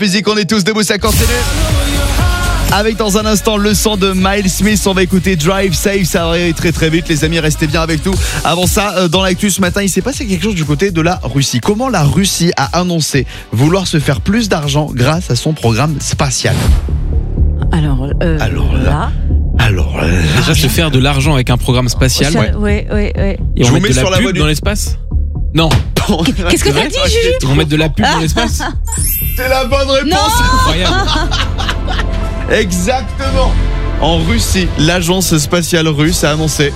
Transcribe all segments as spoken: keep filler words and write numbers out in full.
Musique, on est tous debout, ça continue. Avec dans un instant le son de Miles Smith, on va écouter Drive Safe, ça va aller très très vite les amis, restez bien avec nous. Avant ça, dans l'actu ce matin, il s'est passé quelque chose du côté de la Russie. Comment la Russie a annoncé vouloir se faire plus d'argent grâce à son programme spatial? Alors, euh, Alors là, là. Alors là, déjà se faire de l'argent avec un programme spatial. Ouais, ouais, ouais. ouais. Et Je on vous met mets de sur la la pub voie du- dans l'espace. Non. Qu'est-ce que t'as dit, Juju? Ils vont mettre de la pub dans l'espace. C'est la bonne réponse. Incroyable. Exactement. En Russie, l'agence spatiale russe a annoncé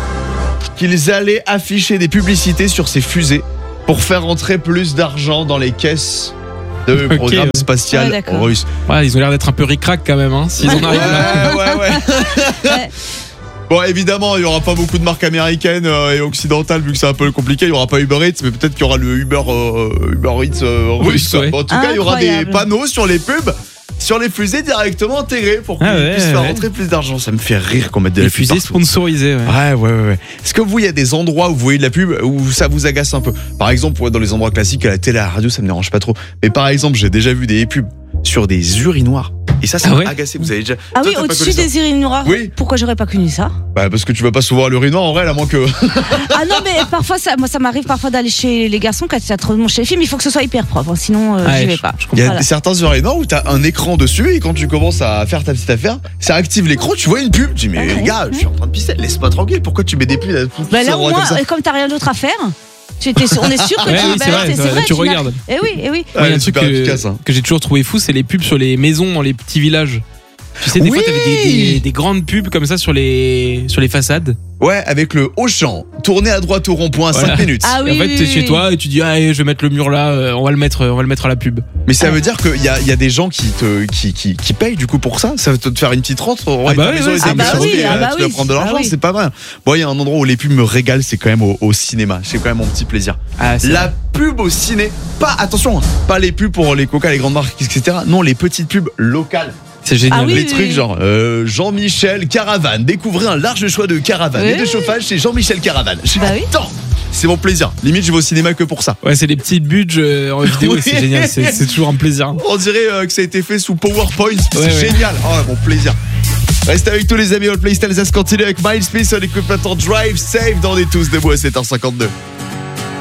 qu'ils allaient afficher des publicités sur ces fusées pour faire entrer plus d'argent dans les caisses de Ok, programme ouais. spatial Ouais, d'accord. russe. Ouais, ils ont l'air d'être un peu ric-rac quand même, hein, s'ils en arrivent là. Ouais, ouais, ouais. Ouais. Bon, évidemment, il n'y aura pas beaucoup de marques américaines euh, et occidentales vu que c'est un peu compliqué. Il n'y aura pas Uber Eats, mais peut-être qu'il y aura le Uber, euh, Uber Eats euh, russe. Russe, ouais. Bon, en tout cas, il y aura des Incroyable. panneaux sur les pubs, sur les fusées directement intégrés pour qu'ils Ah ouais, puissent faire ouais. rentrer plus d'argent. Ça me fait rire qu'on mette de Des la pub fusées partout. sponsorisées. Ouais. Ouais, ouais, ouais, ouais. Est-ce que vous, il y a des endroits où vous voyez de la pub où ça vous agace un peu? Par exemple, ouais, dans les endroits classiques, à la télé, à la radio, ça me dérange pas trop. Mais par exemple, j'ai déjà vu des pubs sur des urinoirs. Et ça, ça Ah m'a ouais agacé. Vous avez déjà. Ah Toi, oui, t'as pas au-dessus connu ça? des urinoirs. Oui. Pourquoi j'aurais pas connu ça? Bah, parce que tu vas pas souvent à l'urinoir en vrai, à moins que. Ah non, mais parfois, ça, moi, ça m'arrive parfois d'aller chez les garçons quand il y a trop de monde chez les filles, mais il faut que ce soit hyper propre, hein, sinon euh, Ouais, je vais je- pas. je Il y a Voilà. certains urinoirs où t'as un écran dessus et quand tu commences à faire ta petite affaire, ça active l'écran, tu vois une pub. Tu dis, mais Ah ouais, gars, je suis en train de pisser, laisse-moi tranquille. Pourquoi tu mets des pubs à tous Bah ces là, au endroits moins, comme ça? euh, comme t'as rien d'autre à faire, tu étais, on est sûr que Ouais, tu. oui, bah c'est là, vrai, c'est vrai, tu tu n'as- regardes. Eh oui, eh oui. Ah, Moi, il y elle a est un truc super que, efficace, hein. que j'ai toujours trouvé fou, c'est les pubs sur les maisons dans les petits villages. Tu sais, des Oui. fois, t'avais des, des, des grandes pubs comme ça sur les, sur les façades. Ouais, avec le Auchan, tourner à droite au rond-point, Voilà. cinq minutes. Ah oui, et en fait, oui, t'es oui, chez oui. toi et tu dis, ah, je vais mettre le mur là, euh, on va le mettre, on va le mettre à la pub. Mais ça veut dire qu'il y a, il y a des gens qui, te, qui, qui, qui payent du coup pour ça. Ça veut te faire une petite rente. Ouais, Ah bah ta oui, maison oui, est ah bah dégueulasse, oui, et, ah euh, bah tu vas oui, prendre de l'argent, ah oui. c'est pas vrai. Bon, il y a un endroit où les pubs me régalent, c'est quand même au, au cinéma. C'est quand même mon petit plaisir. Ah, c'est La pub au ciné, pas, attention, hein, pas les pubs pour les coca, les grandes marques, et cetera. Non, les petites pubs locales. c'est génial. Ah oui, les oui, trucs oui. genre euh, Jean-Michel Caravane. Découvrez un large choix de caravanes Oui, et de oui. chauffage chez Jean-Michel Caravane. Bah oui. Attends, c'est mon plaisir. Limite, je vais au cinéma que pour ça. Ouais, c'est des petites budgets euh, en vidéo, Oui. c'est génial, c'est c'est toujours un plaisir. On dirait euh, que ça a été fait sous PowerPoint. C'est Ouais, ouais. génial. Oh, mon plaisir. Restez avec tous les amis. All Playstyle, ça se continue avec Miles Smith. On écoute maintenant Drive Safe dans les tous debout à sept heures cinquante-deux.